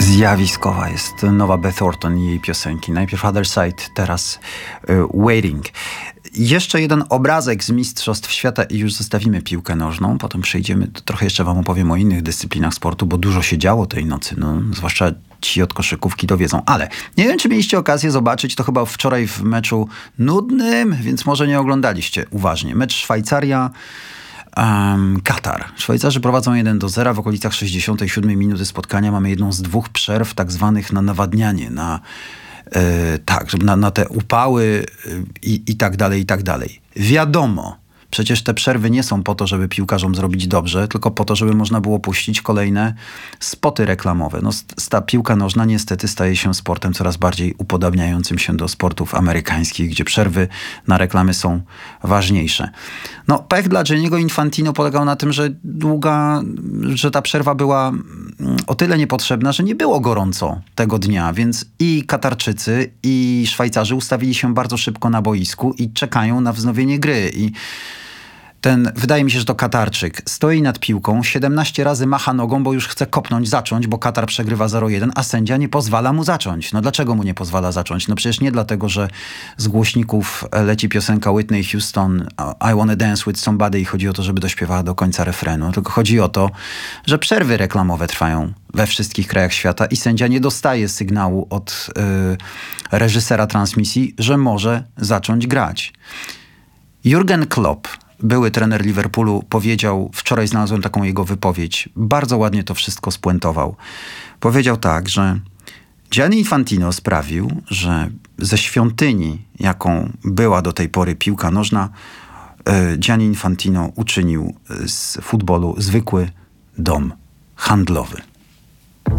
Zjawiskowa jest nowa Beth Orton i jej piosenki. Najpierw Other Side, teraz Waiting. Jeszcze jeden obrazek z Mistrzostw Świata i już zostawimy piłkę nożną. Potem przejdziemy, trochę jeszcze wam opowiem o innych dyscyplinach sportu, bo dużo się działo tej nocy. No, zwłaszcza ci od koszykówki dowiedzą. Ale nie wiem, czy mieliście okazję zobaczyć, to chyba wczoraj w meczu nudnym, więc może nie oglądaliście uważnie. Mecz Szwajcaria Katar. Szwajcarzy prowadzą 1-0. W okolicach 67 minuty spotkania mamy jedną z dwóch przerw tak zwanych na nawadnianie, na te upały i tak dalej, i tak dalej. Wiadomo, przecież te przerwy nie są po to, żeby piłkarzom zrobić dobrze, tylko po to, żeby można było puścić kolejne spoty reklamowe. No, ta piłka nożna niestety staje się sportem coraz bardziej upodabniającym się do sportów amerykańskich, gdzie przerwy na reklamy są ważniejsze. No, pech dla Gianniego Infantino polegał na tym, że ta przerwa była o tyle niepotrzebna, że nie było gorąco tego dnia, więc i Katarczycy, i Szwajcarzy ustawili się bardzo szybko na boisku i czekają na wznowienie gry. I wydaje mi się, że to Katarczyk stoi nad piłką, 17 razy macha nogą, bo już chce zacząć, bo Katar przegrywa 0-1, a sędzia nie pozwala mu zacząć. No dlaczego mu nie pozwala zacząć? No przecież nie dlatego, że z głośników leci piosenka Whitney Houston I Wanna Dance With Somebody i chodzi o to, żeby dośpiewała do końca refrenu, tylko chodzi o to, że przerwy reklamowe trwają we wszystkich krajach świata i sędzia nie dostaje sygnału od reżysera transmisji, że może zacząć grać. Jurgen Klopp, były trener Liverpoolu, powiedział, wczoraj znalazłem taką jego wypowiedź, bardzo ładnie to wszystko spuentował. Powiedział tak, że Gianni Infantino sprawił, że ze świątyni, jaką była do tej pory piłka nożna, Gianni Infantino uczynił z futbolu zwykły dom handlowy.